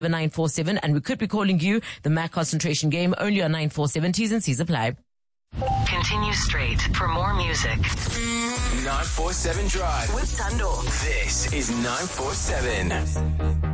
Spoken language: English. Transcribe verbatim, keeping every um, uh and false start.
nine four seven, and we could be calling you the Mac Concentration Game only on nine four seven. T's and C's apply. Continue straight for more music. nine four seven Drive With Tando. This is nine four seven.